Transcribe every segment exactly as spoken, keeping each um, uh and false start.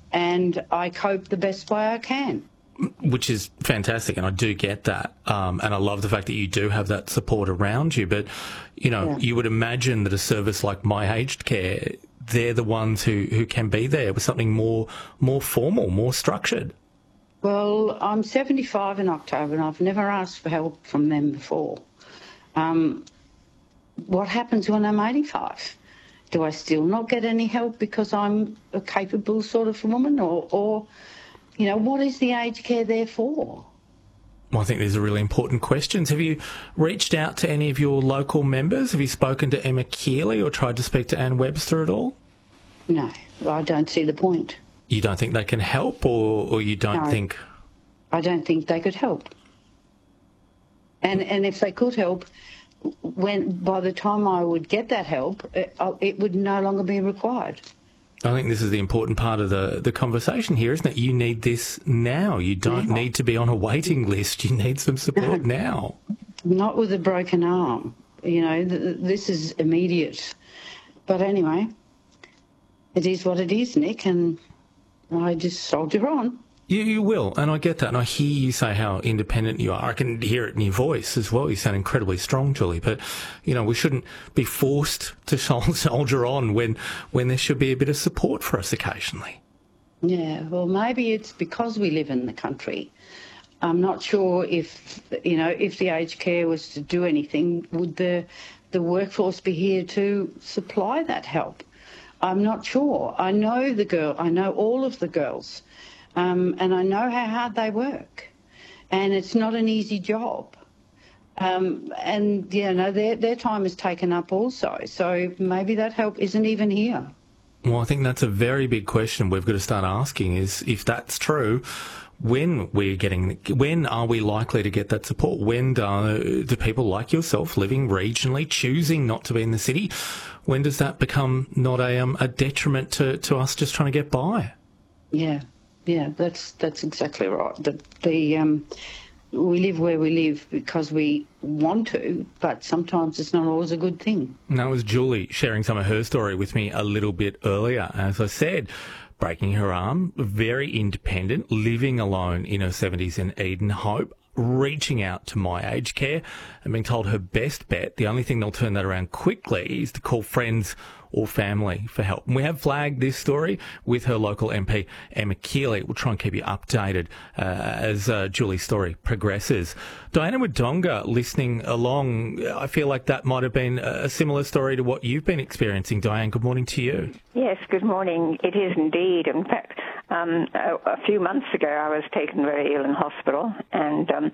and I cope the best way I can. Which is fantastic, and I do get that. Um, and I love the fact that you do have that support around you. But, you know, yeah. you would imagine that a service like My Aged Care, they're the ones who, who can be there with something more more formal, more structured. Well, I'm seventy-five in October, and I've never asked for help from them before. Um, what happens when I'm eighty-five? Do I still not get any help because I'm a capable sort of woman, or... or You know, what is the aged care there for? Well, I think these are really important questions. Have you reached out to any of your local members? Have you spoken to Emma Keeley or tried to speak to Anne Webster at all? No, I don't see the point. You don't think they can help, or, or you don't no, think... I don't think they could help. And and if they could help, when by the time I would get that help, it, it would no longer be required. I think this is the important part of the, the conversation here, isn't it? You need this now. You don't need to be on a waiting list. You need some support no, now. Not with a broken arm. You know, th- this is immediate. But anyway, it is what it is, Nick, and I just soldier on. You, you will, and I get that, and I hear you say how independent you are. I can hear it in your voice as well. You sound incredibly strong, Julie, but, you know, we shouldn't be forced to soldier on when, when there should be a bit of support for us occasionally. Yeah, well, maybe it's because we live in the country. I'm not sure if, you know, if the aged care was to do anything, would the, the workforce be here to supply that help? I'm not sure. I know the girl, I know all of the girls. Um, and I know how hard they work, and it's not an easy job. Um, and, you know, their, their time is taken up also, so maybe that help isn't even here. Well, I think that's a very big question we've got to start asking is, if that's true, when we're getting, when are we likely to get that support? When do, do people like yourself living regionally, choosing not to be in the city, when does that become not a, um, a detriment to, to us just trying to get by? Yeah. Yeah, that's that's exactly right. The, the um, we live where we live because we want to, but sometimes it's not always a good thing. And that was Julie sharing some of her story with me a little bit earlier. As I said, breaking her arm, very independent, living alone in her seventies in Eden Hope, reaching out to My Aged Care and being told her best bet, the only thing they'll turn that around quickly, is to call friends or family for help. And we have flagged this story with her local M P, Emma Keeley. We'll try and keep you updated uh, as uh, Julie's story progresses. Diana Wodonga, listening along, I feel like that might have been a similar story to what you've been experiencing. Diane, good morning to you. Yes, good morning. It is indeed. In fact, um, a, a few months ago I was taken very ill in hospital, and um,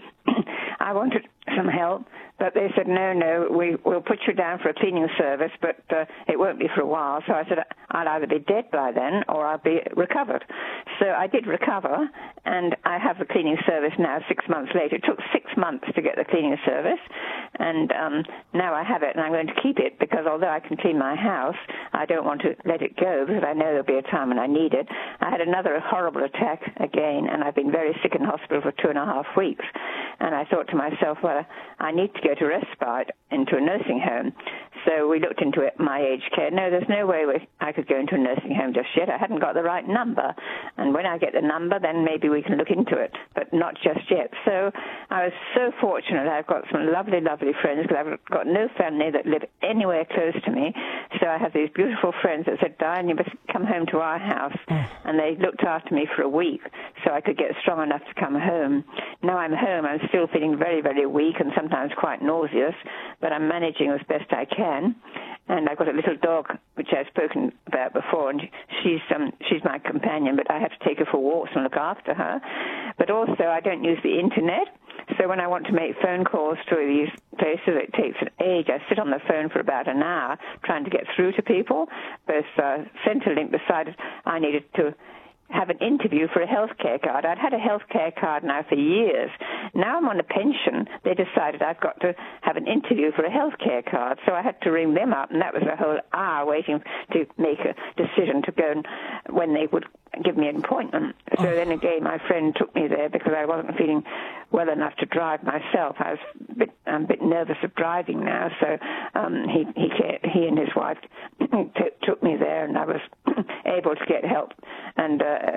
I wanted some help, but they said, no, no, we, we'll put you down for a cleaning service, but uh, it won't be for a while. So I said, I'll either be dead by then or I'll be recovered. So I did recover, and I have the cleaning service now six months later. It took six months to get the cleaning service, and um, now I have it, and I'm going to keep it, because although I can clean my house, I don't want to let it go, because I know there'll be a time when I need it. I had another horrible attack again, and I've been very sick in hospital for two and a half weeks. And I thought to myself, well, I need to go to respite into a nursing home. So we looked into it, My Aged Care. No, there's no way we, I could go into a nursing home just yet. I hadn't got the right number. And when I get the number, then maybe we can look into it, but not just yet. So I was so fortunate. I've got some lovely, lovely friends, because I've got no family that live anywhere close to me. So I have these beautiful friends that said, Diane, you must come home to our house. And they looked after me for a week so I could get strong enough to come home. Now I'm home. I'm still feeling very, very weak and sometimes quite nauseous, but I'm managing as best I can. And I've got a little dog, which I've spoken about before, and she's um, she's my companion, but I have to take her for walks and look after her. But also, I don't use the internet, so when I want to make phone calls to these places, it takes an age. I sit on the phone for about an hour trying to get through to people. Both uh, Centrelink decided I needed to have an interview for a healthcare card. I'd had a healthcare card now for years. Now I'm on a pension. They decided I've got to have an interview for a healthcare card, so I had to ring them up, and that was a whole hour waiting to make a decision to go and when they would give me an appointment. So oh. then again, my friend took me there because I wasn't feeling well enough to drive myself. I was a bit, I'm a bit nervous of driving now, so um, he he he and his wife t- took me there, and I was able to get help. And uh,